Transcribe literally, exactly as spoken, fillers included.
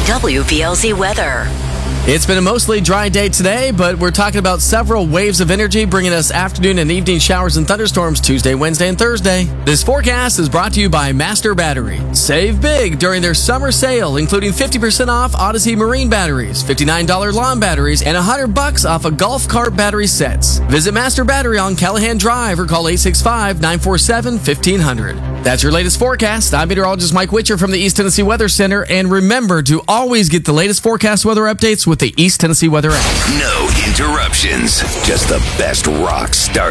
W P L Z weather. It's been a mostly dry day today, but we're talking about several waves of energy bringing us afternoon and evening showers and thunderstorms Tuesday, Wednesday, and Thursday. This forecast is brought to you by Master Battery. Save big during their summer sale, including fifty percent off Odyssey Marine batteries, fifty-nine dollars lawn batteries, and one hundred bucks off of golf cart battery sets. Visit Master Battery on Callahan Drive or call eight six five, nine four seven, fifteen hundred. That's your latest forecast. I'm meteorologist Mike Witcher from the East Tennessee Weather Center, and remember to always get the latest forecast weather updates with the East Tennessee Weather app. No interruptions, just the best rock start.